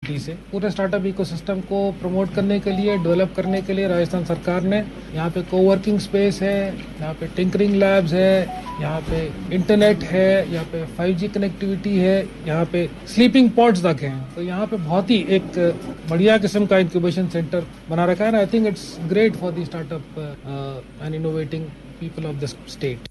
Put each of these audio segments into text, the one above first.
University से। पूरे startup ecosystem को प्रमोट करने के लिए, डेवलप करने के लिए राजस्थान सरकार ने यहाँ पे कोवर्किंग स्पेस है, यहाँ पे टिंकरिंग लैब्स है, यहाँ पे इंटरनेट है, यहाँ पे 5G कनेक्टिविटी है, यहाँ पे स्लीपिंग पॉड्स तक हैं। तो यहाँ पे बहुत ही एक बढ़िया किस्म का इंक्यूबेशन सेंटर बना रखा है। I think it's great for the startup and innovating people of the state.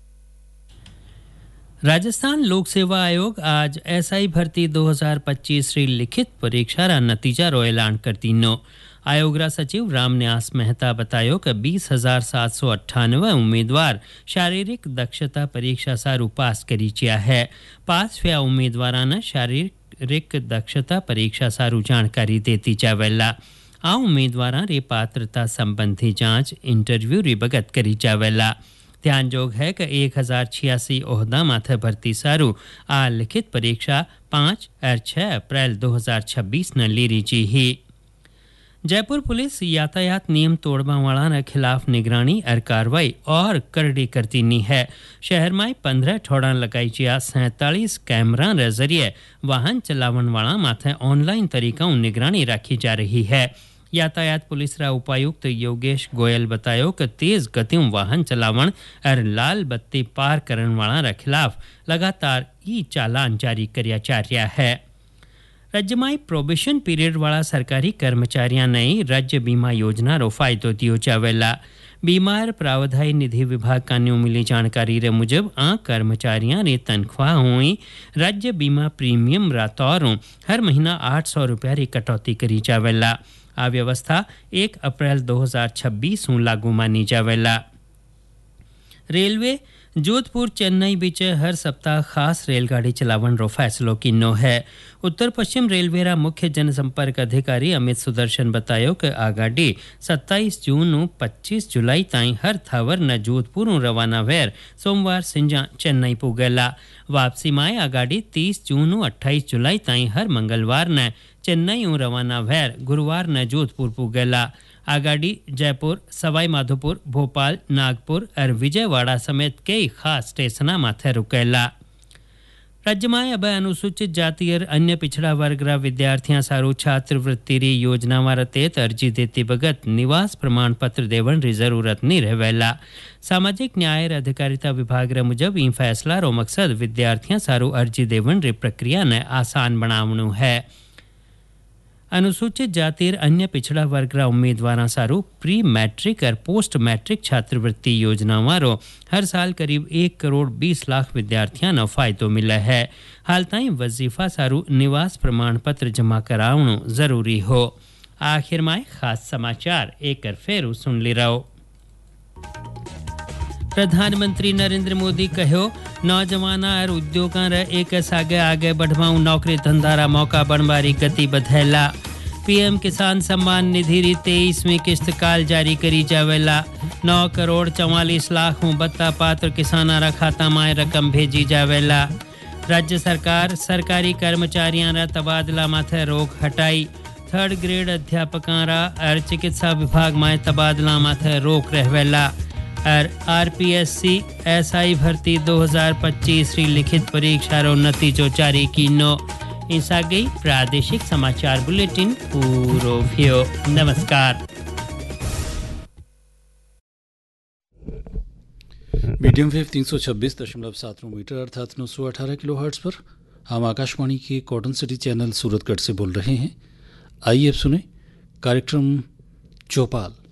Rajasthan लोक सेवा आयोग आज एसआई भर्ती 2025 री लिखित परीक्षा रा नतीजा रो ऐलान कर दीनो। आयोग रा सचिव रामन्यास मेहता बतायो कि 20,798 उम्मीदवार शारीरिक दक्षता परीक्षा सारू पास करी चिया है। पास हुआ उम्मीदवारां शारीरिक दक्षता परीक्षा सारू जानकारी देती जावेला। आ उम्मीदवारां रे पात्रता संबंधी जांच इंटरव्यू री बगत करी जावेला। ध्यानजोग है कि 1086 ओहदा माथे भर्ती सारू आ लिखित परीक्षा 5 और 6 अप्रैल 2026 न लीरी जी ही। जयपुर पुलिस यातायात नियम तोड़वा वाला खिलाफ निगरानी और कार्रवाई और करड़ी करती नी है। शहर में 15 ठोड़ा लगाई जिया 47 कैमरा रे जरिए वाहन चलावन वाला माथे ऑनलाइन तरीका निगरानी रखी जा रही है। यातायात पुलिस रा उपायुक्त योगेश गोयल बतायो कि तेज गतियों वाहन चलावन और लाल बत्ती पार करने वाला रे खिलाफ लगातार ई चालान जारी करया जा रहा है। राज्य में प्रोबेशन पीरियड वाला सरकारी कर्मचारियों ने राज्य बीमा योजना रो फायदो दियो जावेला। बीमार प्रावधायी निधि विभाग का न्यू मिली जानकारी रे मुजब आ कर्मचारियों रे तनख्वाह हुई राज्य बीमा प्रीमियम रातौरों हर महीना 800 रुपया री कटौती करी जावेला। आ व्यवस्था 1 अप्रैल 2026 लागू मानी जावेला। रेलवे जोधपुर चेन्नई बीच हर सप्ताह खास रेलगाड़ी चलावन रो फैसलो किन्नो है। उत्तर पश्चिम रेलवे रा मुख्य जनसंपर्क अधिकारी अमित सुदर्शन बतायो कि आ गाड़ी 27 जून 25 जुलाई ताई हर थावर न जोधपुर रवाना वेर सोमवार सिंजा चेन्नई पुगेला। वापसी में आ गाड़ी 30 जून 28 जुलाई ताई हर मंगलवार न चेन्नई रवाना वेर गुरुवार न जोधपुर पुगेला। आ गाड़ी जयपुर, सवाई माधोपुर, भोपाल, नागपुर और विजयवाड़ा समेत कई खास स्टेशना माथे रुकेला। राज्य में अब अनुसूचित जाति और अन्य पिछड़ा वर्ग रा विद्यार्थियों सारू छात्रवृत्ति री योजना वाला तहत अर्जी देती बगत निवास प्रमाण पत्र देवन री जरूरत नहीं रहेला। सामाजिक न्याय और अधिकारिता विभाग रे मुजब ई फैसला रो मकसद विद्यार्थियों सारू अर्जी देवन री प्रक्रिया ने आसान बनावनु है। अनुसूचित जाति अन्य पिछड़ा वर्ग रा उम्मीदवार सारू प्री मैट्रिक और पोस्ट मैट्रिक छात्रवृत्ति योजना वारो हर साल करीब 1 करोड़ 20 लाख विद्यार्थियों न फायदो मिला है। हाल ताई वजीफा सारू निवास प्रमाण पत्र जमा करावनो जरूरी हो। आखिर में खास समाचार एक फेरू सुन ली रहो। प्रधानमंत्री नरेंद्र मोदी कहो नौजवाना और उद्योगां रे एक सागे आगे बढ़वाऊं नौकरी धंधा रा मौका बनवारी गति बधैला। पीएम किसान सम्मान निधि री 23वीं किस्त काल जारी करी जावेला। 9 करोड़ 44 लाख बत्ता पात्र किसाना रा खाता में रकम भेजी जावेला। राज्य सरकार सरकारी कर्मचारियों रा तबादला माथे रोक हटाई। 3rd ग्रेड अध्यापकों रा और चिकित्सा विभाग में तबादला माथे रोक रहवेला। और आरपीएससी एसआई भर्ती 2025 री लिखित परीक्षा रो नतीजो जारी कीनो। ऐसा गई प्रादेशिक समाचार बुलेटिन पूरो भ्यो। नमस्कार। मीडियम वेव 326.7 मीटर अर्थात 918 किलोहर्ट्ज पर हम आकाशवाणी के कॉटन सिटी चैनल सूरतगढ़ से बोल रहे हैं। आइए अब सुने कार्यक्रम चौपाल।